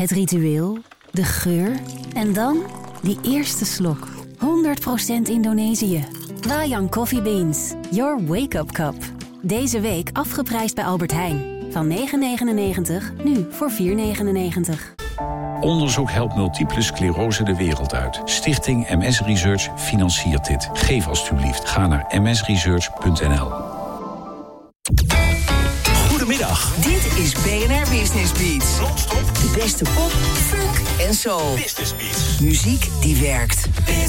Het ritueel, de geur en dan die eerste slok. 100% Indonesië. Wayang Coffee Beans. Your wake-up cup. Deze week afgeprijsd bij Albert Heijn. Van €9,99, nu voor €4,99. Onderzoek helpt multiple sclerose de wereld uit. Stichting MS Research financiert dit. Geef alstublieft. Ga naar msresearch.nl. Goedemiddag. Dit is BNR Business Beats. Non-stop De beste pop, funk en soul. Business Beats. Muziek die werkt.